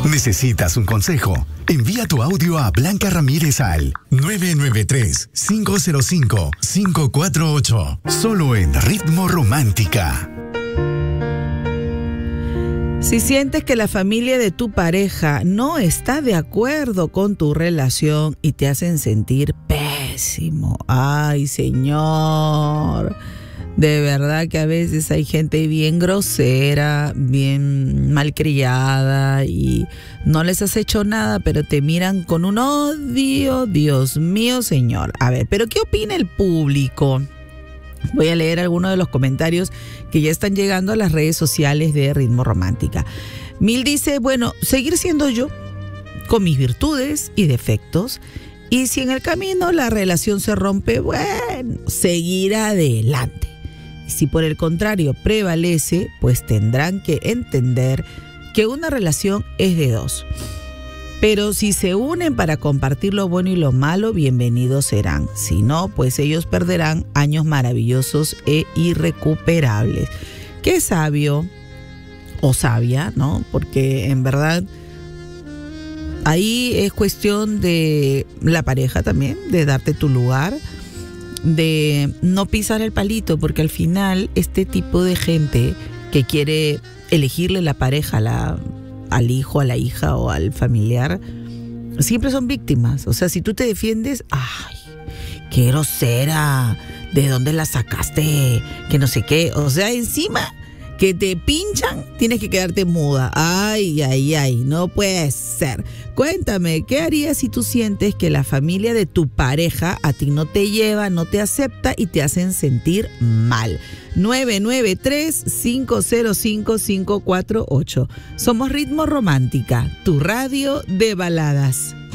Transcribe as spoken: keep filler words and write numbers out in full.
¿Necesitas un consejo? Envía tu audio a Blanca Ramírez al nueve nueve tres, cinco cero cinco, cinco cuatro ocho. Solo en Ritmo Romántica. Si sientes que la familia de tu pareja no está de acuerdo con tu relación y te hacen sentir pésimo, ay señor, de verdad que a veces hay gente bien grosera, bien malcriada y no les has hecho nada, pero te miran con un odio, Dios mío señor. A ver, ¿pero qué opina el público? Voy a leer algunos de los comentarios que ya están llegando a las redes sociales de Ritmo Romántica. Mil dice, bueno, seguir siendo yo, con mis virtudes y defectos, y si en el camino la relación se rompe, bueno, seguir adelante. Y si por el contrario prevalece, pues tendrán que entender que una relación es de dos. Pero si se unen para compartir lo bueno y lo malo, bienvenidos serán. Si no, pues ellos perderán años maravillosos e irrecuperables. Qué sabio o sabia, ¿no? Porque en verdad ahí es cuestión de la pareja también, de darte tu lugar, de no pisar el palito, porque al final este tipo de gente que quiere elegirle la pareja a la al hijo, a la hija o al familiar, siempre son víctimas. O sea, si tú te defiendes, ¡ay, qué grosera! ¿De dónde la sacaste? Que no sé qué. O sea, encima que te pinchan, tienes que quedarte muda. ¡Ay, ay, ay! No puede ser. Cuéntame, ¿qué harías si tú sientes que la familia de tu pareja a ti no te lleva, no te acepta y te hacen sentir mal? nueve nueve tres, cinco cero cinco, cinco cuatro ocho. Somos Ritmo Romántica, tu radio de baladas.